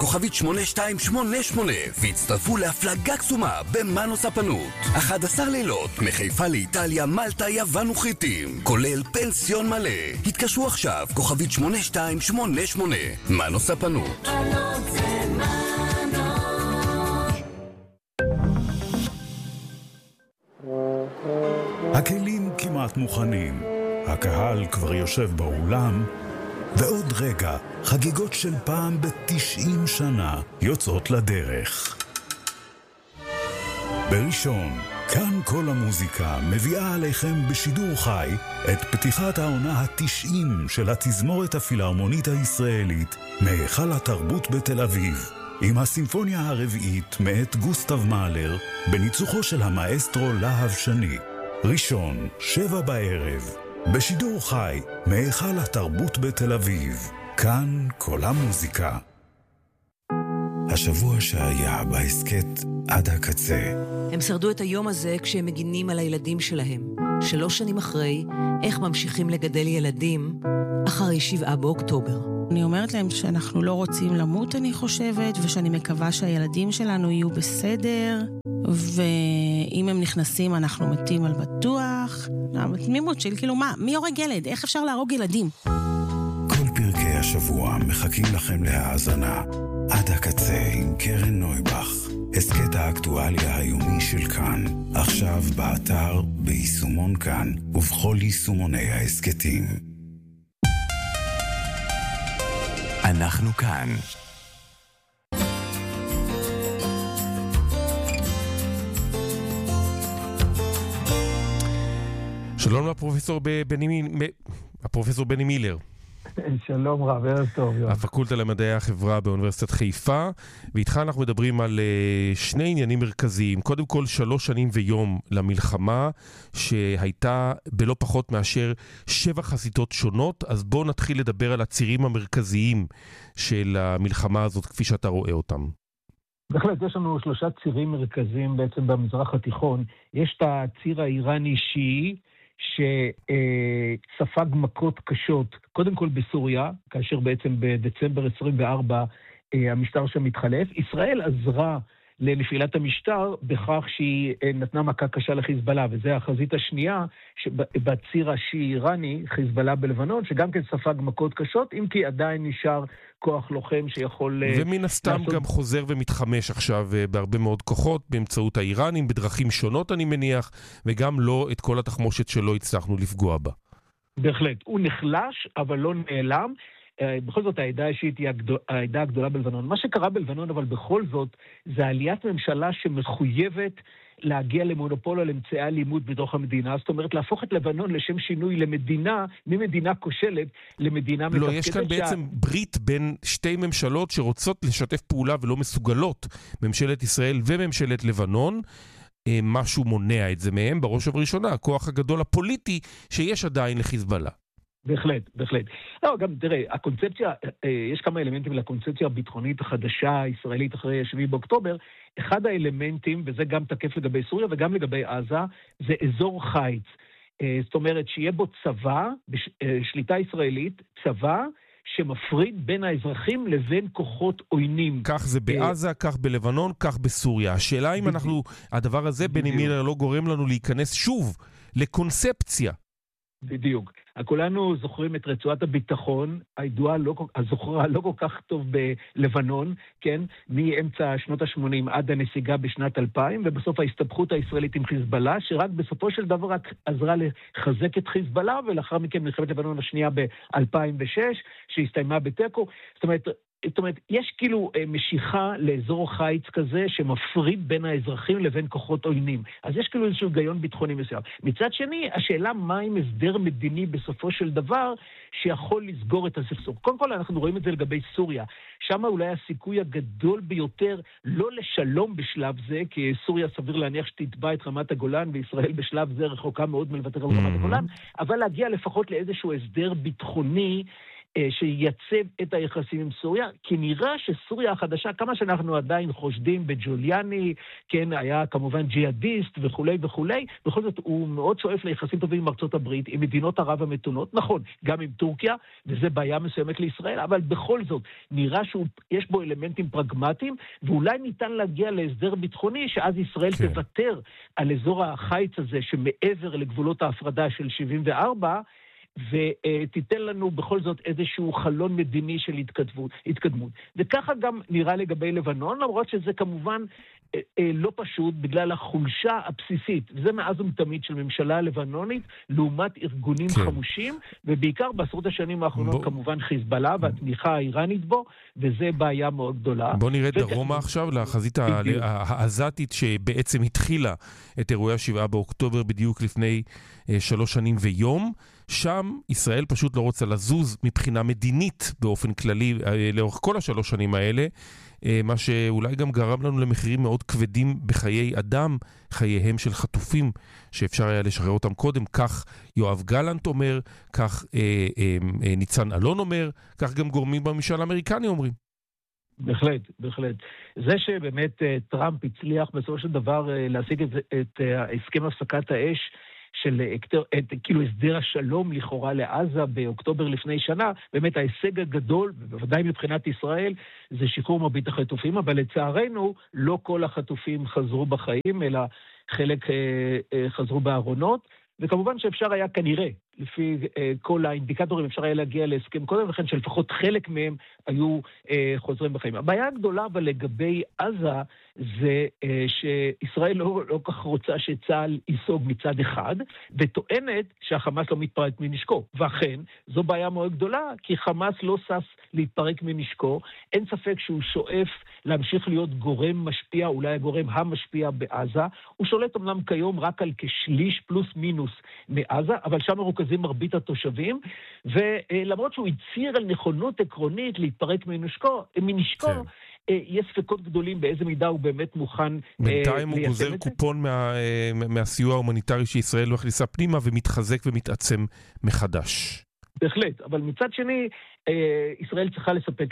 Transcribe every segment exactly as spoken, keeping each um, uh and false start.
כוכבית שמונה שתיים שמונה שמונה והצטרפו להפלגה קסומה במנו ספנות. אחד עשר לילות מחיפה לאיטליה, מלטה, יוון וכריתים, כולל פנסיון מלא. התקשרו עכשיו, כוכבית שמונה שתיים שמונה שמונה. מנו ספנות. הכלים כמעט מוכנים, הקהל כבר יושב באולם, ועוד רגע חגיגות של פעם ב-תשעים שנה יוצאות לדרך. בראשון, כאן כל המוזיקה מביאה עליכם בשידור חי את פתיחת העונה ה-תשעים של התזמורת הפילהרמונית הישראלית מהיכל התרבות בתל אביב, עם הסימפוניה הרביעית מאת גוסטב מאלר בניצוחו של המאסטרו להב שני. ראשון, שבע בערב, בשידור חי מהיכל התרבות בתל אביב. כאן כל המוזיקה. השבוע שהיה בהסקט עד הקצה. הם שרדו את היום הזה כשהם מגינים על הילדים שלהם. שלוש שנים אחרי, איך ממשיכים לגדל ילדים אחרי שבעה באוקטובר. אני אומרת להם שאנחנו לא רוצים למות, אני חושבת, ושאני מקווה שהילדים שלנו יהיו בסדר, ואם הם נכנסים אנחנו מתים על בטוח. התמימות של כאילו מה, מי הורג ילד? איך אפשר להרוג ילדים? כל פרקי השבוע מחכים לכם להאזנה. עד הקצה עם קרן נויבך. הסקט האקטואליה היומי של כאן. עכשיו באתר, ביישומון כאן, ובכל יישומוני ההסקטים. אנחנו כאן. שלום לפרופסור בני, הפרופסור בני מילר. שלום רב, ערב טוב. הפקולטה למדעי החברה באוניברסיטת חיפה, ואיתך אנחנו מדברים על שני עניינים מרכזיים. קודם כל, שלוש שנים ויום למלחמה, שהייתה בלא פחות מאשר שבע חזיתות שונות, אז בואו נתחיל לדבר על הצירים המרכזיים של המלחמה הזאת, כפי שאתה רואה אותם. בהחלט, יש לנו שלושה צירים מרכזיים בעצם במזרח התיכון. יש את הציר האיראני-שיעי, שספג מכות קשות, קודם כל בסוריה, כאשר בעצם בדצמבר עשרים וארבע המשטר שם מתחלף. ישראל עזרה לנפילת המשטר בכך שהיא נתנה מכה קשה לחיזבאללה, וזה החזית השנייה בציר השיעי-איראני, חיזבאללה בלבנון, שגם כן ספג מכות קשות, אם כי עדיין נשאר כוח לוחם שיכול... ומן הסתם לעשות... גם חוזר ומתחמש עכשיו בהרבה מאוד כוחות, באמצעות האיראנים, בדרכים שונות אני מניח, וגם לא את כל התחמושת שלא הצלחנו לפגוע בה. בהחלט, הוא נחלש, אבל לא נעלם. בכל זאת העדה האישית היא העדה הגדולה בלבנון. מה שקרה בלבנון, אבל בכל זאת, זה עליית ממשלה שמחויבת להגיע למונופול על אמצעי הלימוד בתוך המדינה. זאת אומרת, להפוך את לבנון לשם שינוי למדינה, ממדינה כושלת למדינה מתפקדת. לא, יש כאן בעצם ברית בין שתי ממשלות שרוצות לשתף פעולה ולא מסוגלות, ממשלת ישראל וממשלת לבנון. משהו מונע את זה מהם, בראש ובראשונה, הכוח הגדול הפוליטי שיש עדיין לחיזבאללה. בהחלט, בהחלט. לא, גם תראה, הקונספציה, יש כמה אלמנטים לקונספציה הביטחונית החדשה הישראלית אחרי השביעי באוקטובר. אחד האלמנטים, וזה גם תקף לגבי סוריה וגם לגבי עזה, זה אזור חיץ. זאת אומרת, שיהיה בו צבא, שליטה ישראלית, צבא, שמפריד בין האזרחים לבין כוחות עוינים. כך זה בעזה, כך בלבנון, כך בסוריה. השאלה אם אנחנו, הדבר הזה בני מילר לא גורם לנו להיכנס שוב לקונספציה. בדיוק. כולנו זוכרים את רצועת הביטחון, הידועה, לא, הזוכרה לא כל כך טוב בלבנון, כן? מאמצע שנות ה-שמונים עד הנסיגה בשנת אלפיים, ובסוף ההסתבכות הישראלית עם חיזבאללה, שרק בסופו של דבר רק עזרה לחזק את חיזבאללה, ולאחר מכן מלחמת לבנון השנייה ב-אלפיים ושש, שהסתיימה בטקו. זאת אומרת, זאת אומרת, יש כאילו משיכה לאזור חיץ כזה שמפריד בין האזרחים לבין כוחות עוינים. אז יש כאילו איזשהו היגיון ביטחוני מסוים. מצד שני, השאלה מה עם הסדר מדיני בסופו של דבר שיכול לסגור את הסכסוך. קודם כל, אנחנו רואים את זה לגבי סוריה. שם אולי הסיכוי הגדול ביותר לא לשלום בשלב זה, כי סוריה סביר להניח שתתבע את רמת הגולן, וישראל בשלב זה רחוקה מאוד מלוותר על רמת הגולן, אבל להגיע לפחות לאיזשהו הסדר ביטחוני שייצב את היחסים עם סוריה, כי נראה שסוריה החדשה, כמה שאנחנו עדיין חושדים בג'וליאני, כן, היה כמובן ג'יהאדיסט וכולי וכולי, בכל זאת הוא מאוד שואף ליחסים טובים עם ארצות הברית, עם מדינות ערב המתונות, נכון, גם עם טורקיה, וזה בעיה מסוימת לישראל, אבל בכל זאת נראה שיש בו אלמנטים פרגמטיים, ואולי ניתן להגיע להסדר ביטחוני, שאז ישראל כן. תוותר על אזור החיץ הזה, שמעבר לגבולות ההפרדה של שבעים וארבע, ותיתן לנו בכל זאת איזשהו חלון מדיני של התקדמות. התקדמות. וככה גם נראה לגבי לבנון, למרות שזה כמובן אה, אה, לא פשוט בגלל החולשה הבסיסית, וזה מאז ומתמיד של ממשלה לבנונית, לעומת ארגונים כן. חמושים, ובעיקר בעשרות השנים האחרונות בוא... כמובן חיזבאללה והתמיכה האיראנית בו, וזה בעיה מאוד גדולה. בוא נראה ו... דרומה עכשיו לחזית העזתית שבעצם התחילה את אירועי השבעה באוקטובר בדיוק לפני אה, שלוש שנים ויום. שם ישראל פשוט לא רוצה לזוז מבחינה מדינית באופן כללי לאורך כל השלוש שנים האלה, מה שאולי גם גרם לנו למחירים מאוד כבדים בחיי אדם, חייהם של חטופים שאפשר היה לשחרר אותם קודם. כך יואב גלנט אומר, כך אה, אה, אה, ניצן אלון אומר, כך גם גורמים בממשל האמריקני אומרים. בהחלט, בהחלט. זה שבאמת טראמפ הצליח בסופו של דבר להשיג את, את הסכם הפסקת האש של את, כאילו הסדר השלום לכאורה לעזה באוקטובר לפני שנה, באמת ההישג הגדול, בוודאי מבחינת ישראל, זה שחרור מרבית החטופים, אבל לצערנו לא כל החטופים חזרו בחיים, אלא חלק אה, אה, חזרו בארונות, וכמובן שאפשר היה כנראה, לפי אה, כל האינדיקטורים, אפשר היה להגיע להסכם קודם, וכן שלפחות חלק מהם היו אה, חוזרים בחיים. הבעיה הגדולה אבל לגבי עזה, זה אה, שישראל לא, לא כך רוצה שצה"ל ייסוג מצד אחד, וטוענת שהחמאס לא מתפרק מנשקו. ואכן, זו בעיה מאוד גדולה, כי חמאס לא סס להתפרק מנשקו, אין ספק שהוא שואף להמשיך להיות גורם משפיע, אולי הגורם המשפיע בעזה, הוא שולט אמנם כיום רק על כשליש פלוס מינוס מעזה, אבל שם מרוכזים מרבית התושבים, ולמרות שהוא הצהיר על נכונות עקרונית להתפרק מנשקו, מנשקו כן. יש ספקות גדולים באיזה מידה הוא באמת מוכן בינתיים הוא גוזר קופון מה, מהסיוע ההומניטרי שישראל לא הכניסה פנימה ומתחזק ומתעצם מחדש. בהחלט, אבל מצד שני ישראל צריכה לספק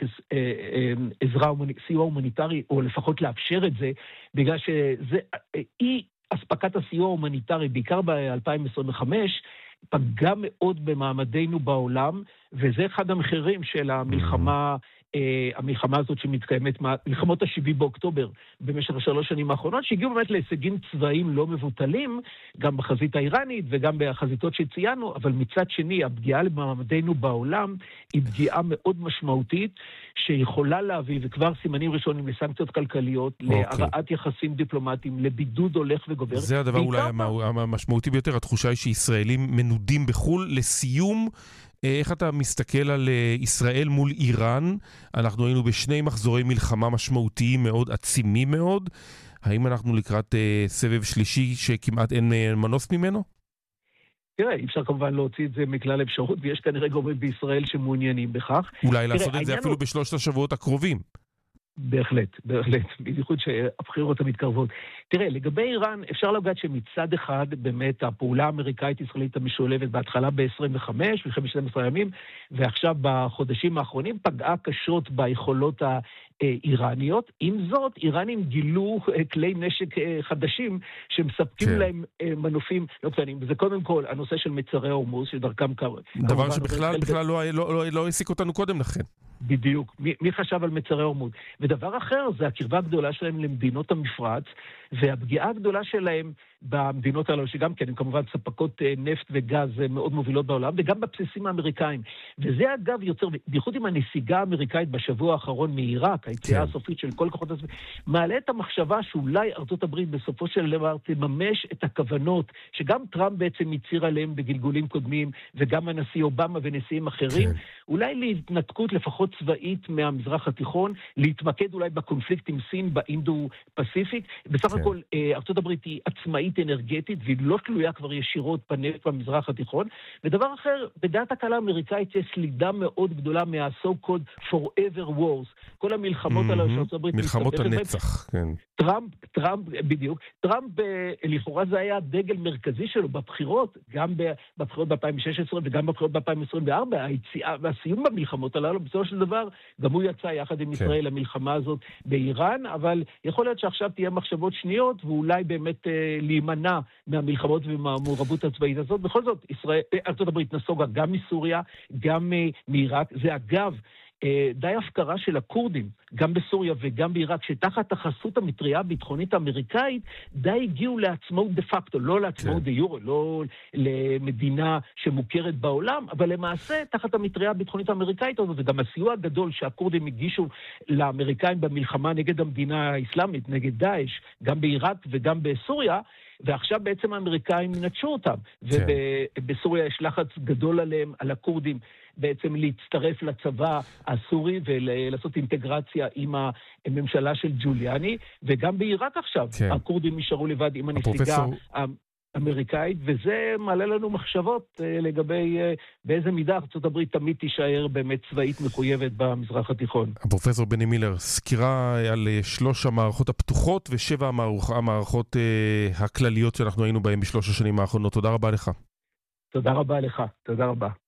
עזרה, סיוע הומניטרי, או לפחות לאפשר את זה, בגלל שזה אי אספקת הסיוע ההומניטרי, בעיקר ב-אלפיים עשרים וחמש, פגע מאוד במעמדנו בעולם, וזה אחד המחירים של המלחמה, אה, המלחמה הזאת שמתקיימת, מלחמות השבעה באוקטובר, במשך השלוש שנים האחרונות, שהגיעו באמת להישגים צבאיים לא מבוטלים, גם בחזית האיראנית וגם בחזיתות שציינו, אבל מצד שני, הפגיעה למעמדנו בעולם היא פגיעה מאוד משמעותית, שיכולה להביא, וכבר סימנים ראשונים לסנקציות כלכליות, okay. להרעת יחסים דיפלומטיים, לבידוד הולך וגובר. זה הדבר אולי המשמעותי ביותר, התחושה היא שישראלים מנודים בחול. לסיום, איך אתה מסתכל על ישראל מול איראן? אנחנו היינו בשני מחזורי מלחמה משמעותיים מאוד, עצימים מאוד. האם אנחנו לקראת סבב שלישי שכמעט אין מנוס ממנו? תראה, אי אפשר כמובן להוציא את זה מכלל אפשרות, ויש כנראה גורמים בישראל שמעוניינים בכך. אולי לעשות את זה אפילו בשלושת השבועות הקרובים. בהחלט, בהחלט, בייחוד שהבחירות המתקרבות. תראה, לגבי איראן, אפשר להגיד שמצד אחד, באמת, הפעולה האמריקאית-ישראלית המשולבת בהתחלה ב-עשרים וחמש, מלחמת שנים עשר ימים, ועכשיו בחודשים האחרונים פגעה קשות ביכולות האיראניות. עם זאת, איראנים גילו כלי נשק חדשים שמספקים כן. להם מנופים לא קטנים. וזה קודם כל הנושא של מצרי הורמוז, שדרכם כ... דבר שבכלל בכלל לא, לא, לא, לא העסיק אותנו קודם לכן. בדיוק. מי, מי חשב על מצרי הורמוז? ודבר אחר זה הקרבה הגדולה שלהם למדינות המפרץ, והפגיעה הגדולה שלהם במדינות הללו, שגם כן, הם כמובן ספקות נפט וגז מאוד מובילות בעולם, וגם בבסיסים האמריקאים. וזה אגב יוצר, בייחוד עם הנסיגה האמריקאית בשבוע האחרון מעיראק, היציאה הסופית של כל כוחות הסביב, מעלה את המחשבה שאולי ארצות הברית בסופו של דבר תממש את הכוונות, שגם טראמפ בעצם הצהיר עליהם בגלגולים קודמים, וגם הנשיא אובמה ונשיאים אחרים, כן. אולי להתנתקות לפחות צבאית מהמזרח התיכון, להתמקד אולי בקונפליקט עם סין באינדו-פסיפיק. בסך כן. הכל ארצות הברית היא עצמאית אנרגטית, והיא לא תלויה כבר ישירות בנפט במזרח התיכון. ודבר אחר, בדעת הקהל האמריקאית יש סלידה מאוד גדולה מה-so called forever wars. כל המלחמות המלחמות הללו של ארצות הברית. מלחמות הנצח, כן. טראמפ, טראמפ, בדיוק, טראמפ לכאורה זה היה דגל מרכזי שלו בבחירות, גם בבחירות ב-אלפיים ושש עשרה וגם בבחירות ב-אלפיים עשרים וארבע, היציאה והסיום במלחמות הללו, בסופו של דבר, גם הוא יצא יחד עם ישראל למלחמה הזאת באיראן, אבל יכול להיות שעכשיו תהיה מחשבות שניות, ואולי באמת להימנע מהמלחמות ומהמעורבות הצבאית הזאת. בכל זאת, ישראל, ארצות הברית נסוגה גם מסוריה, גם מעיראק. זה אגב, די הפקרה של הקורדים, גם בסוריה וגם בעיראק, שתחת החסות המטריה הביטחונית האמריקאית, די הגיעו לעצמאות דה פקטו, לא לעצמאות דה יורו, לא למדינה שמוכרת בעולם, אבל למעשה, תחת המטריה הביטחונית האמריקאית הזאת, וגם הסיוע הגדול שהקורדים הגישו לאמריקאים במלחמה נגד המדינה האסלאמית, נגד דאעש, גם בעיראק וגם בסוריה, ועכשיו בעצם האמריקאים נטשו אותם, ובסוריה יש לחץ גדול עליהם, על הקורדים, בעצם להצטרף לצבא הסורי ולעשות אינטגרציה עם הממשלה של ג'וליאני, וגם בעיראק עכשיו, כן. הקורדים נשארו לבד עם הנסיגה האמריקאית, וזה מעלה לנו מחשבות לגבי באיזה מידה ארצות הברית תמיד תישאר באמת צבאית מחויבת במזרח התיכון. הפרופסור בני מילר, סקירה על שלוש המערכות הפתוחות ושבע המערכות הכלליות שאנחנו היינו בהן בשלוש השנים האחרונות. תודה רבה לך. תודה רבה לך, תודה רבה.